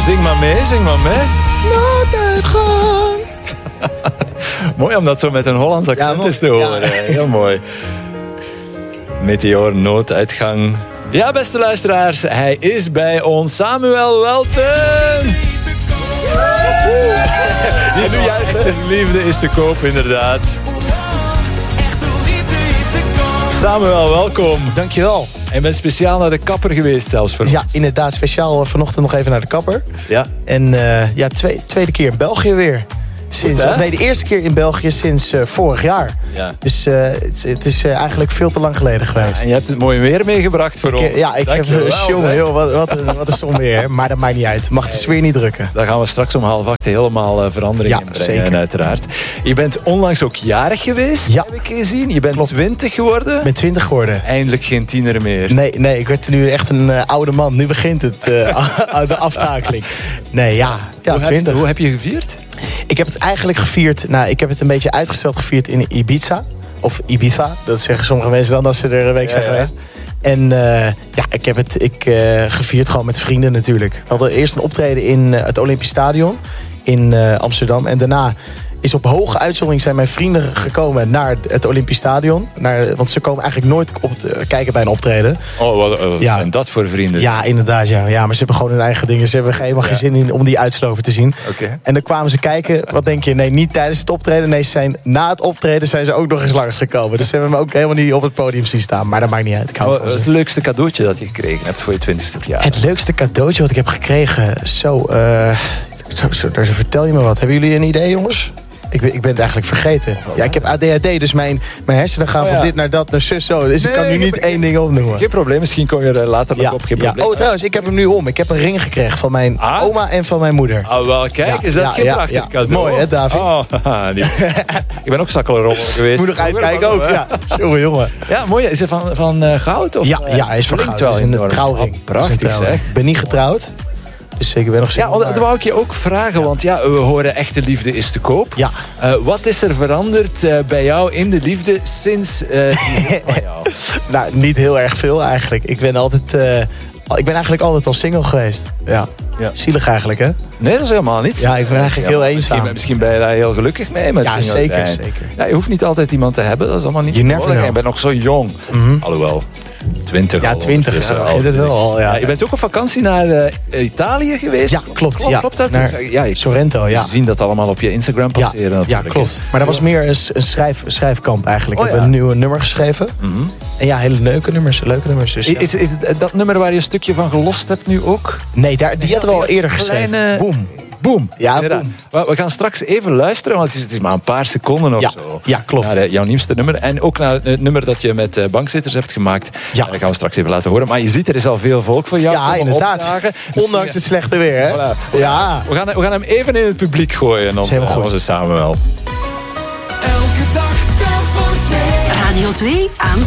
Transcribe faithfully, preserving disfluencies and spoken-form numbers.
Zing maar mee, zing maar mee. Nooduitgang. Mooi om dat zo met een Hollands accent ja, is te horen. Ja. Heel mooi. Meteor, nooduitgang. Ja, beste luisteraars, hij is bij ons. Samuel Welten. Die nu juist echte liefde is te koop, inderdaad. Samuel, welkom. Dankjewel. En je bent speciaal naar de kapper geweest zelfs voor Ja, ons. inderdaad. Speciaal vanochtend nog even naar de kapper. Ja. En uh, ja, twee, tweede keer in België weer. Sinds, Goed, of nee, de eerste keer in België sinds uh, vorig jaar. Ja. Dus uh, het, het is uh, eigenlijk veel te lang geleden geweest. Ja, en je hebt het mooie weer meegebracht voor ik, ons. Ja, ik Dank heb je wel, jongen, hè. joh, wat, wat, een, wat een som weer. Maar dat maakt niet uit. Mag de sfeer niet drukken. Daar gaan we straks om half acht helemaal uh, verandering Ja, in brengen. zeker. En uiteraard. Je bent onlangs ook jarig geweest, Ja. heb ik gezien. Je bent Klopt. twintig geworden. Ik ben twintig geworden. Eindelijk geen tiener meer. Nee, nee, ik werd nu echt een uh, oude man. Nu begint het, uh, de aftakeling. Nee, ja, ja hoe, twintig. heb, hoe heb je gevierd? Ik heb het eigenlijk gevierd. Nou, ik heb het een beetje uitgesteld gevierd in Ibiza. Of Ibiza, dat zeggen sommige mensen dan als ze er een week zijn Ja, ja. geweest. En uh, ja, ik heb het ik, uh, gevierd gewoon met vrienden natuurlijk. We hadden eerst een optreden in uh, het Olympisch Stadion in uh, Amsterdam. En daarna is op hoge uitzondering zijn mijn vrienden gekomen naar het Olympisch Stadion. Naar, want ze komen eigenlijk nooit op uh, kijken bij een optreden. Oh, wat, wat Ja. zijn dat voor vrienden? Ja, inderdaad. Ja. ja, maar ze hebben gewoon hun eigen dingen. Ze hebben helemaal geen Ja. zin in om die uitsloven te zien. Oké. En dan kwamen ze kijken. Wat denk je? Nee, niet tijdens het optreden. Nee, ze zijn, na het optreden zijn ze ook nog eens langsgekomen. Dus ze hebben me ook helemaal niet op het podium zien staan. Maar dat maakt niet uit. Ik hou Wat van is ze. het leukste cadeautje dat je gekregen hebt voor je twintigste jaar? Het leukste cadeautje wat ik heb gekregen. Zo, uh, zo, zo daar vertel je me wat. Hebben jullie een idee, jongens? Ik ben, ik ben het eigenlijk vergeten. Ja, ik heb A D H D, dus mijn, mijn hersenen gaan Oh, ja. van dit naar dat naar zus zo. Dus Nee, ik kan nu ik niet heb- één ding opnoemen. Geen probleem, misschien kom je er later nog Ja, op. Geen ja. probleem. Oh, trouwens, ik heb hem nu om. Ik heb een ring gekregen van mijn Ah? oma en van mijn moeder. Ah, wel, kijk, Ja, is dat ja, geen ja, prachtig ja. cadeau? Mooi, hè, David? Oh, haha, die- ik ben ook zakkelroller geweest. Moet nog uitkijken ook, ja. Jongen, jongen. Ja, mooi. Is het van, van uh, goud? Of, Ja, uh, ja, hij is van blinkt goud. Het is een enorm. trouwring. Oh, prachtig, Het is een trouwring. zeg. Ik ben niet getrouwd. Dus ik ben nog Ja, single. dat maar- wou ik je ook vragen, want ja, we horen echte liefde is te koop. Ja. Uh, wat is er veranderd uh, bij jou in de liefde sinds uh, die hit van jou? Nou, niet heel erg veel eigenlijk. Ik ben altijd... uh, ik ben eigenlijk altijd al single geweest. Ja. Ja. Zielig eigenlijk, hè? Nee, dat is helemaal niet. Ja, ik ben eigenlijk heel maar eenzaam. Misschien, misschien ben je daar heel gelukkig mee met Ja, single zeker, zijn. zeker. Ja, je hoeft niet altijd iemand te hebben, dat is allemaal niet You never nodig. know. Je bent nog zo jong. Mhm. Alhoewel, twintig Ja, al twintig. ondertussen Ja, al. begint het wel al, ja. Ja, je bent ook op vakantie naar uh, Italië geweest? Ja, klopt. Klopt, ja. klopt dat? Naar Ja, ik Sorrento, ja. We zien dat allemaal op je Instagram Ja, passeren ja, natuurlijk. klopt. Maar dat was meer een, een schrijf, schrijfkamp eigenlijk. Oh, Ik heb ja. een nieuwe nummer geschreven. Mhm. En ja, hele leuke nummers. Leuke nummers. Dus, ja. Is, is het dat nummer waar je een stukje van gelost hebt nu ook? Nee, daar, die hadden we al eerder geschreven. Kleine- Boom. Boom. Ja, Inderdaad. boom. We, we gaan straks even luisteren, want het is, het is maar een paar seconden of Ja, zo. ja, klopt. Naar uh, jouw nieuwste nummer. En ook naar het nummer dat je met uh, bankzitters hebt gemaakt. Ja. Uh, dat gaan we straks even laten horen. Maar je ziet, er is al veel volk voor jou. Ja, om inderdaad. opdagen. Dus Ondanks het slechte weer, hè? Voilà. Ja. We gaan, we gaan hem even in het publiek gooien. Onze, helemaal goed. onze Samuel. Elke dag telt voor twee. Radio twee aan